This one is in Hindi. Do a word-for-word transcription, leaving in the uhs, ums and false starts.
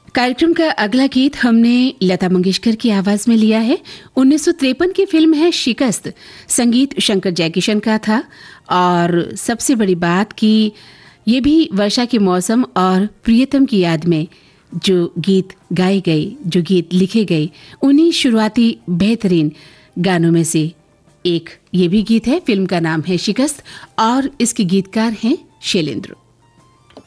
कार्यक्रम का अगला गीत हमने लता मंगेशकर की आवाज में लिया है। उन्नीस सौ तिरपन की फिल्म है शिकस्त। संगीत शंकर जयकिशन का था और सबसे बड़ी बात कि ये भी वर्षा के मौसम और प्रियतम की याद में जो गीत गाए गए, जो गीत लिखे गए, उन्हीं शुरुआती बेहतरीन गानों में से एक ये भी गीत है। फिल्म का नाम है शिकस्त और इसके गीतकार हैं शैलेंद्र।